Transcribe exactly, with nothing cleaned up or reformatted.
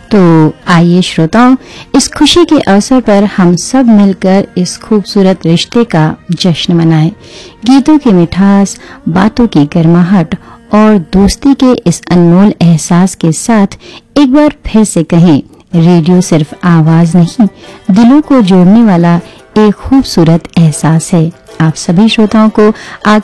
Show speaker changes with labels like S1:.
S1: तो आइए श्रोताओं, इस खुशी के अवसर पर हम सब मिलकर इस खूबसूरत रिश्ते का जश्न मनाएं। गीतों की मिठास, बातों की गर्माहट और दोस्ती के इस अनमोल एहसास के साथ एक बार फिर से कहें, रेडियो सिर्फ आवाज नहीं, दिलों को जोड़ने वाला एक खूबसूरत एहसास है। आप सभी श्रोताओं को आज